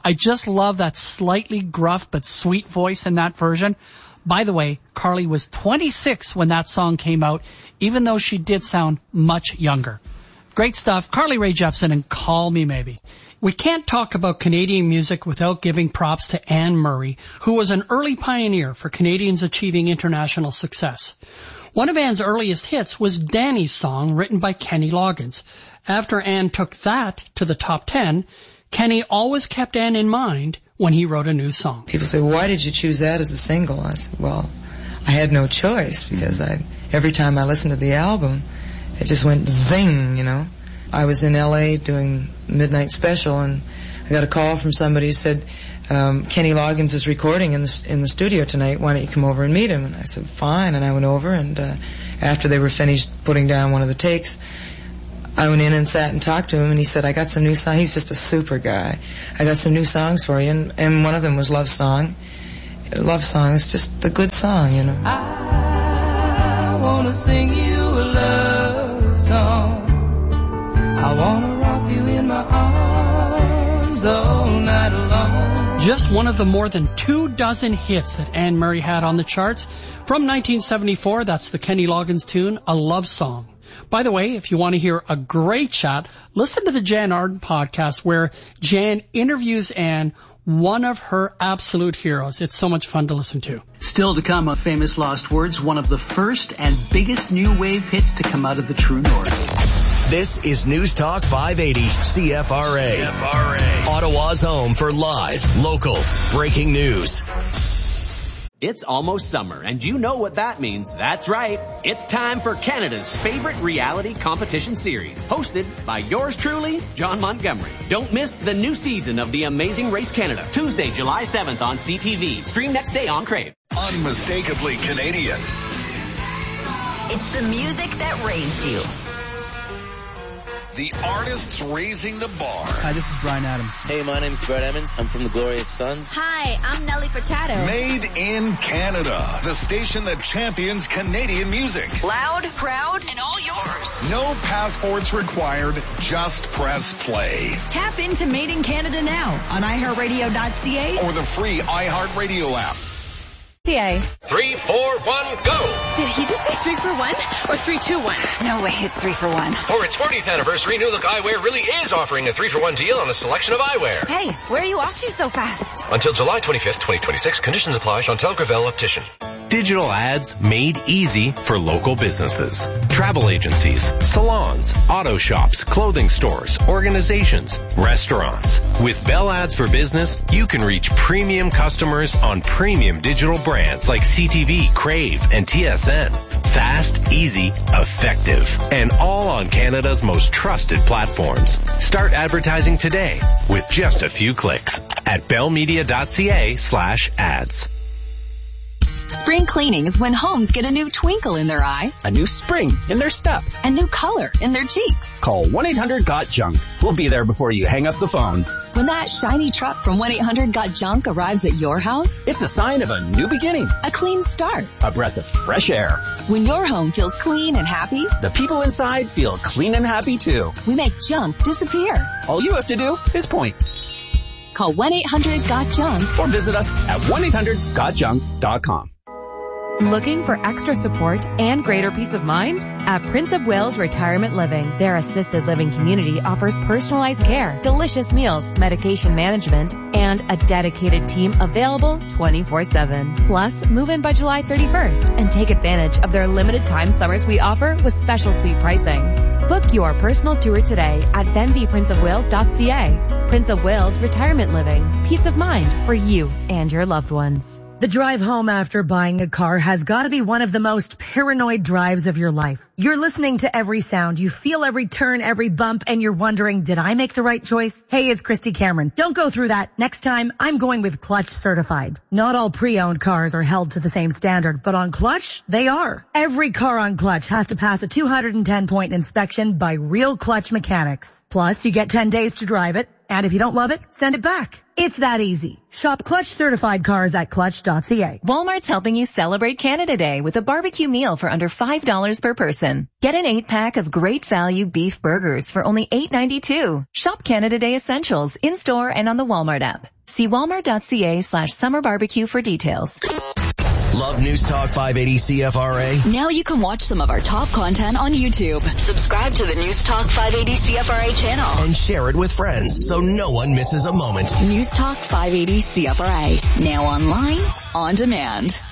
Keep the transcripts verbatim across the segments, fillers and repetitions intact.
I just love that slightly gruff but sweet voice in that version. By the way, Carly was twenty-six when that song came out, even though she did sound much younger. Great stuff. Carly Rae Jepsen and Call Me Maybe. We can't talk about Canadian music without giving props to Anne Murray, who was an early pioneer for Canadians achieving international success. One of Anne's earliest hits was Danny's song, written by Kenny Loggins. After Anne took that to the top ten, Kenny always kept Anne in mind when he wrote a new song. People say, why did you choose that as a single? I said, well, I had no choice, because I every time I listened to the album, it just went zing, you know. I was in L A doing Midnight Special, and I got a call from somebody who said, um, Kenny Loggins is recording in the, in the studio tonight, why don't you come over and meet him? And I said, fine, and I went over, and uh, after they were finished putting down one of the takes, I went in and sat and talked to him, and he said, I got some new songs. He's just a super guy. I got some new songs for you, and, and one of them was Love Song. Love Song is just a good song, you know. I want to sing you a love song. I want to rock you in my arms all night long. Just one of the more than two dozen hits that Anne Murray had on the charts. From nineteen seventy-four, that's the Kenny Loggins tune, A Love Song. By the way, if you want to hear a great chat, listen to the Jan Arden podcast, where Jan interviews Anne, one of her absolute heroes. It's so much fun to listen to. Still to come on Famous Lost Words, one of the first and biggest new wave hits to come out of the true north. This is News Talk five eighty C F R A. C F R A. Ottawa's home for live, local, breaking news. It's almost summer, and you know what that means. That's right. It's time for Canada's favorite reality competition series, hosted by yours truly, John Montgomery. Don't miss the new season of The Amazing Race Canada, Tuesday, July seventh on C T V. Stream next day on Crave. Unmistakably Canadian. It's the music that raised you. The artists raising the bar. Hi, this is Bryan Adams. Hey, my name's Brett Emmons. I'm from the Glorious Sons. Hi, I'm Nelly Furtado. Made in Canada, the station that champions Canadian music. Loud, proud, and all yours. No passports required, just press play. Tap into Made in Canada now on i heart radio dot c a or the free iHeartRadio app. C A. Three, four, one, go! Did he just say three for one or three, two, one? No way, it's three for one. For its fortieth anniversary, New Look Eyewear really is offering a three for one deal on a selection of eyewear. Hey, where are you off to so fast? Until July twenty-fifth, twenty twenty-six, conditions apply. Chantal Gravel, Optician. Digital ads made easy for local businesses. Travel agencies, salons, auto shops, clothing stores, organizations, restaurants. With Bell Ads for Business, you can reach premium customers on premium digital brands like C T V, Crave, and T S N. Fast, easy, effective, and all on Canada's most trusted platforms. Start advertising today with just a few clicks at bellmedia dot c a slash ads. Spring cleaning is when homes get a new twinkle in their eye, a new spring in their step, a new color in their cheeks. Call one eight hundred got junk. We'll be there before you hang up the phone. When that shiny truck from one eight hundred got junk arrives at your house, it's a sign of a new beginning, a clean start, a breath of fresh air. When your home feels clean and happy, the people inside feel clean and happy too. We make junk disappear. All you have to do is point. Call one eight hundred got junk or visit us at one eight hundred got junk dot com. Looking for extra support and greater peace of mind? At Prince of Wales Retirement Living, their assisted living community offers personalized care, delicious meals, medication management, and a dedicated team available twenty-four seven. Plus, move in by July thirty-first and take advantage of their limited time summer suite offer with special suite pricing. Book your personal tour today at benby prince of wales dot c a. Prince of Wales Retirement Living. Peace of mind for you and your loved ones. The drive home after buying a car has got to be one of the most paranoid drives of your life. You're listening to every sound, you feel every turn, every bump, and you're wondering, did I make the right choice? Hey, it's Christy Cameron. Don't go through that. Next time, I'm going with Clutch Certified. Not all pre-owned cars are held to the same standard, but on Clutch, they are. Every car on Clutch has to pass a two hundred ten point inspection by real Clutch mechanics. Plus, you get ten days to drive it. And if you don't love it, send it back. It's that easy. Shop Clutch certified cars at clutch dot c a. Walmart's helping you celebrate Canada Day with a barbecue meal for under five dollars per person. Get an eight-pack of great value beef burgers for only eight ninety-two. Shop Canada Day Essentials in-store and on the Walmart app. See walmart dot c a slash summer barbecue for details. Love News Talk five eighty C F R A? Now you can watch some of our top content on YouTube. Subscribe to the News Talk five eighty C F R A channel. And share it with friends so no one misses a moment. News Talk five eighty C F R A. Now online, on demand.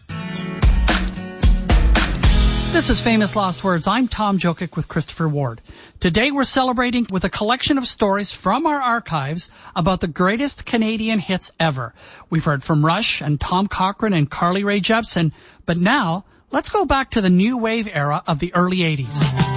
This is Famous Lost Words. I'm Tom Jokic with Christopher Ward. Today we're celebrating with a collection of stories from our archives about the greatest Canadian hits ever. We've heard from Rush and Tom Cochrane and Carly Rae Jepsen, but now let's go back to the new wave era of the early eighties.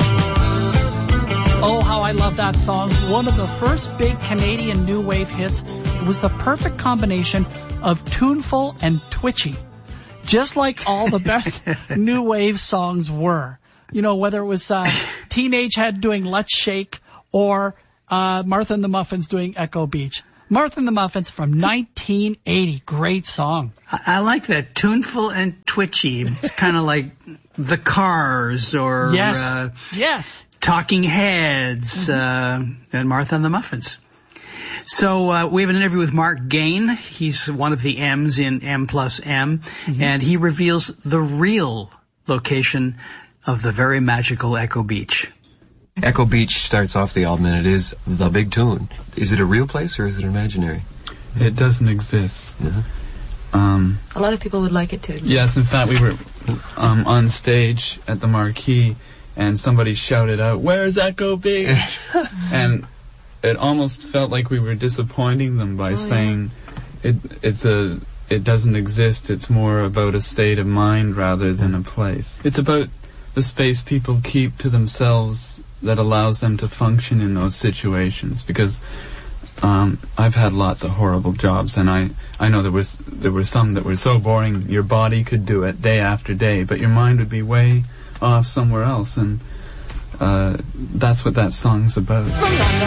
Oh, how I love that song. One of the first big Canadian new wave hits. It was the perfect combination of tuneful and twitchy. Just like all the best new wave songs were. You know, whether it was uh, Teenage Head doing Let's Shake or uh, Martha and the Muffins doing Echo Beach. Martha and the Muffins from nineteen eighty. Great song. I, I like that. Tuneful and twitchy. It's kind of like The Cars or yes. Uh, yes. Talking Heads mm-hmm. uh, and Martha and the Muffins. So uh, we have an interview with Mark Gain. He's one of the M's in M plus M, mm-hmm. and he reveals the real location of the very magical Echo Beach. Echo Beach starts off the album, and it is the big tune. Is it a real place or is it imaginary? It doesn't exist. Mm-hmm. Um, a lot of people would like it to exist. Yes, in fact, we were um, on stage at the Marquee, and somebody shouted out, "Where's Echo Beach?" And it almost felt like we were disappointing them by oh, saying yeah. it it's a it doesn't exist. It's more about a state of mind rather than a place. It's about the space people keep to themselves that allows them to function in those situations. Because um, I've had lots of horrible jobs, and I I know there was there were some that were so boring your body could do it day after day, but your mind would be way off somewhere else, and uh, that's what that song's about.